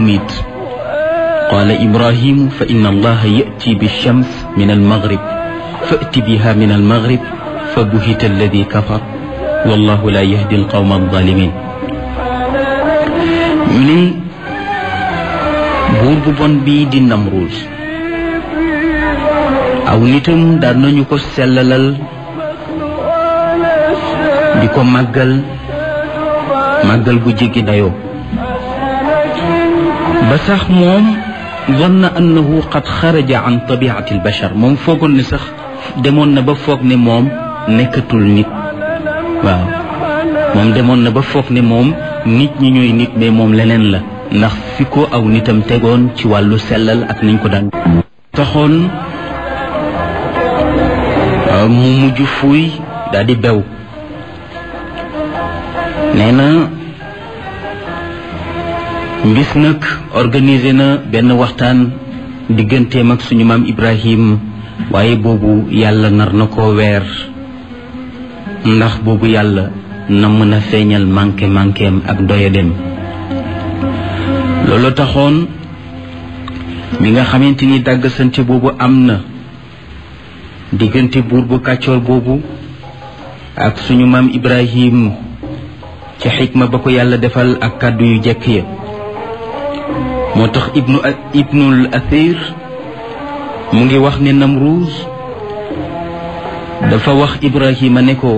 nit qaala ibrahimu fa inna allaha yati bilshams min almaghrib fati biha min almaghrib fa buhita alladi kafar wallahu la yahdi alqawma alzalimin. ñu ne buur bu bon bii di Namruus aw nitam daan nañu ko sellalal di ko màggal bu jéggi dayoo ba sax moom zanna annahu qad xaraja an tabiati albashar moom foogoon ne sax demoon na ba foog ne moom nekkatul nit. waaw moom demoon na ba foog ne moom nit ñi ñooy nit mais moom leneen la ndax fi ko aw nitam tegoon ci wàllu sellal ak niñ ko daan taxoon mu mujj fuuy daal di bew. nee na mbis nag organisé na benn waxtaan digganteem ak suñu maam Ibrahim waaye boobu yàlla nar na koo weer ndax boobu yàlla na mën a feeñal manquéem ak doyadem. loolu taxoon mi nga xamante ni dàggasante boobu am na diggante buur bu kàccoor boobu ak suñu maam Ibrahim ci xikma ba ko yàlla defal ak kàddu yu jekk ya moo tax ibnul athir mu ngi wax ne Namruus dafa wax Ibrahima ne ko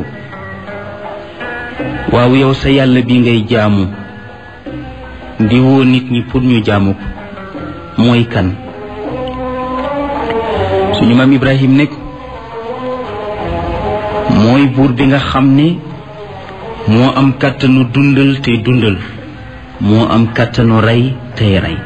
waaw yow sa yàlla bi ngay jaamu di woo nit ñi pour ñu jaamu ko mooy kan. suñu maam Ibrahim ne ko mooy buur bi nga xam ne moo am kàttanu dundal tey dundal moo am kàttanu rey tey rey.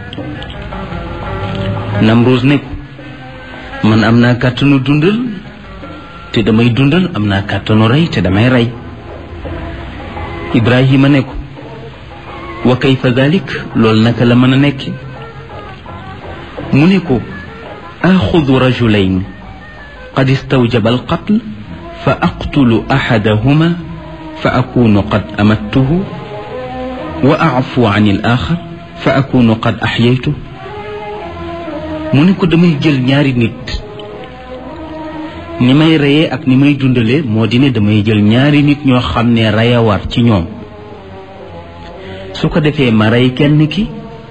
Namruus ne ko man am naa kàttanu dundal te damay dundal am naa kàttanu rey te damay rey. Ibrahima ne ko wa kayfa dalik loolu naka la mën a nekk. mu ne ko axudu rajulayn qad istawjaba alqatl fa aqtulu axadahuma fa akunu qad amattuhu wa afu an al axar fa akunu qad axyaytu. mu ne ko damay jël ñaari nit ni may reyee ak ni may dundalee moo di ne damay jël ñaari nit ñoo xam ne reyawar ci ñoom su ko defee ma rey kenn ki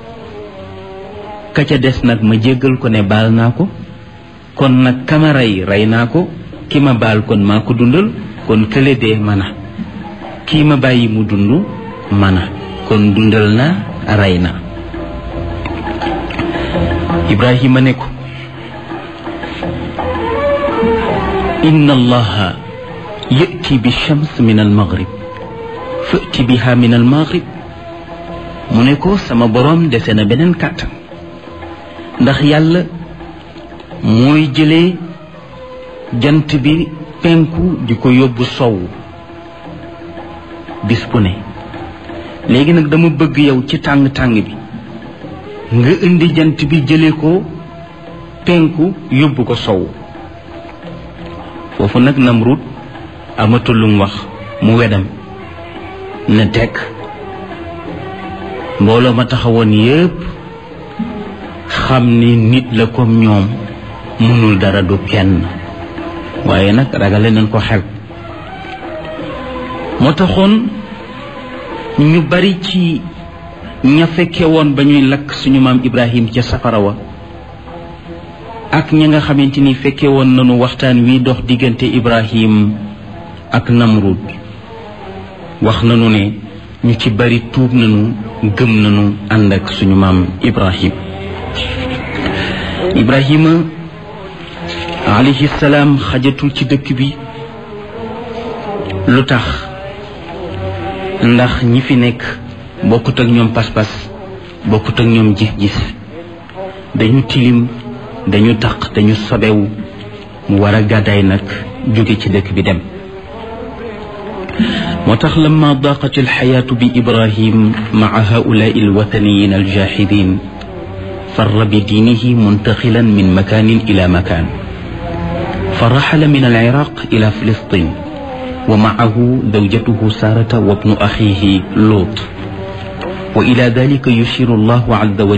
ka ca des nag ma jéggal ko ne baal naa ko kon nag kama rey naa ko ki ma baal kon maa ko dundal kon kële dee mana kii ma bàyyi mu dund mana kon dundal na rey na. Ibrahima ne ko inna allaha yati bi shams min al maghrib fati biha min al maghrib. mu ne ko sama boroom dese na beneen kàttan ndax yàlla mooy jëlee jant bi penku di ko yóbbu sowu bis bu ne. léegi nag dama bëgg yow ci tàng-tàng bi nga indi jant bi jëlee ko penku yóbbu ko sowu. foofu nag Namrud amatul lu mu wax mu wedam na tekk. mbooloo ma taxawoon yépp xam ni nit la comme ñoom mënul dara du kenn waaye nag ragale nañ ko xel. moo taxoon ñu bari ci ña fekke woon ba ñuy lakk suñu maam Ibrahim ca safara wa ak ña nga xamante ni fekke woon nañu waxtaan wi dox diggante Ibrahim ak Namrud wax nañu ne ñu ci bari tuub nañu gëm nañu ànd ak suñu maam Ibrahima alayhi salaam xajatul ci dëkk bi. lu tax ndax ñi fi nekk bokkut ak ñoom pas-pas bokkut ak ñoom gis-gis dañu tilim dañu taq dañu sobewu mu war a gàddaay nag jóge ci dëkk bi dem. moo tax lamma daqat alxayaatu bi Ibrahim maa haulaai alwathaniyin aljahidin farra bi diinihi muntaxilan min makanin ila makan فرحل من العراق إلى فلسطين ومعه زوجته سارة وابن أخيه لوط وإلى ذلك يشير الله عز وجل